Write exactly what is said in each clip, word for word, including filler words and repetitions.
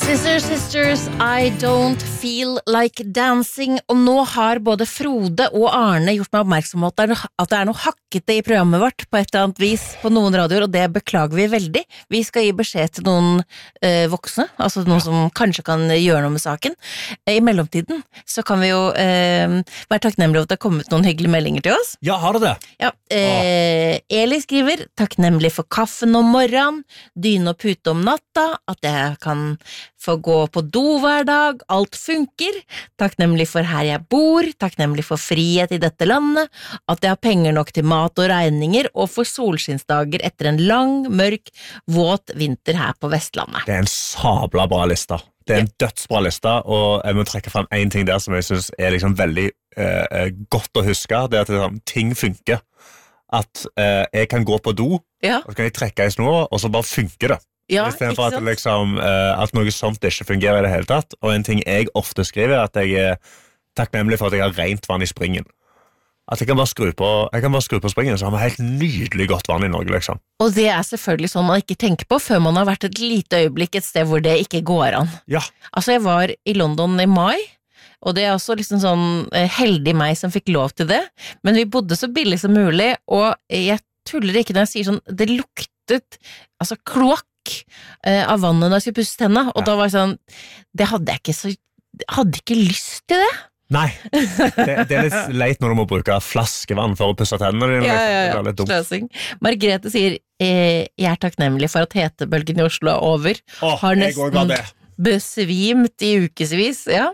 Sisters, sisters, I don't feel like dancing. Og nå har både Frode og Arne gjort meg oppmerksom på at det er- at det er noe hakkete i programmet vårt på et eller annet vis på noen radioer, og det beklager vi veldig. Vi skal gi beskjed til noen eh, voksne, altså noen som kanskje kan gjøre noe med saken. I mellomtiden så kan vi jo eh, være takknemlige for at det har kommet noen hyggelige meldinger til oss. Ja, har du det? Ja, eh, Eli skriver, takknemlig for kaffen om morgenen, dyne og pute om natta, at jeg kan få gå på do hver dag, alt funker, takknemlig for her jeg bor, takknemlig for frihet i dette landet, at jeg har penger nok til mat og regninger, og for solskinnsdager etter en lang, mørk, våt vinter her på Vestlandet. Det er en sabla bra liste. Det er en dødsbra liste, og jeg må trekke frem en ting der som jeg synes er liksom veldig eh, godt å huske, det er at liksom, ting funker. At eh, jeg kan gå på do, Ja, og så kan jeg trekke i snor, og så bare funker det. ja, I stedet ikke for at, sant? liksom, eh, at noe sånt ikke fungerer i det hele tatt. Og en ting jeg ofte skriver er at jeg er takknemlig for at jeg har rent vann i springen. At jeg kan bare skru på, jeg kan bare skru på springen, så har vi helt nydelig godt vann i Norge, liksom. Og det er selvfølgelig sånn man ikke tenker på før man har vært et lite øyeblikk et sted hvor det ikke går an. Ja, Altså, jeg var i London i mai, og det er også liksom sånn eh, heldig meg som fikk lov til det, men vi bodde så billig som mulig, og jeg tuller ikke når jeg sier sånn, det luktet altså kloakk eh, av vannet når jeg skulle pusse tennene, og Ja. da var det sånn, det hadde jeg ikke så, jeg hadde ikke lyst til det. nei. Det, det er litt leit når du må bruke flaskevann for å pusse tennene dine. Ja, liksom. ja, Det ja, er litt dumt. sløsing. Margrethe sier, eh, jeg er takknemlig for at hetebølgen i Oslo er over, Åh, har jeg også var nesten det. besvimt i ukesvis, ja.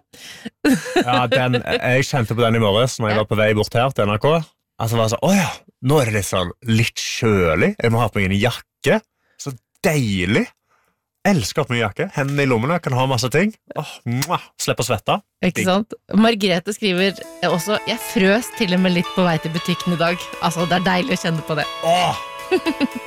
Ja, den, jeg kjente på den i morges når jeg Ja. var på vei bort her til N R K. Altså var det sånn, åja, nå er det litt sånn litt kjølig. Jeg må ha på meg en jakke. Så deilig. Elsker opp med jakke. Hendene i lommene, kan ha masse ting. Åh, mwah, slipp å svette. Ikke sant? Margrethe skriver også, jeg frøs til og med litt på vei til butikken i dag. Altså, det er deilig å kjenne på det. Åh,